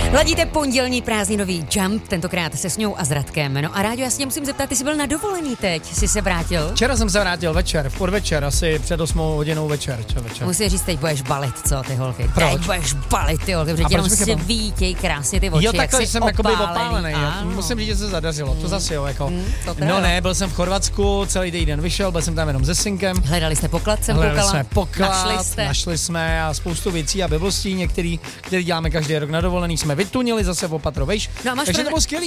Ladíte pondělní prázdninový Jump, tentokrát se Sňou a s Radkem. No a Ráďo, já se tě musím zeptat, ty jsi byl na dovolený teď, jsi se vrátil? Včera jsem se vrátil večer, v podvečer, asi před 8 hodinou večer. Musím říct, teď budeš balit, co ty holky? Proč? Teď budeš balit, ty holky, protože ti jenom svítěj krásně ty oči, jo, jak takhle jsi jsem jakoby opálený. Ano. Musím říct, že se zadařilo, to zase jo, jako. No ne, byl jsem v Chorvatsku, celý týden vyšel, byl jsem tam jenom se synkem. Hledali jste poklad, jsme poklad, našli jsme a spoustu věcí a blbostí, které děláme každý rok na dovolený, jsme vytunili zase v opatro, vejš. No a máš takže to bylo skvělý.